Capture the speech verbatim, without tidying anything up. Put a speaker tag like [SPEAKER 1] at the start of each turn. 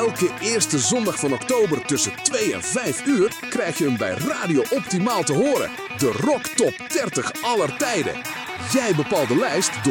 [SPEAKER 1] Elke eerste zondag van oktober tussen twee en vijf uur krijg je hem bij Radio Optimaal te horen. De Rock Top dertig aller tijden. Jij bepaalt de lijst door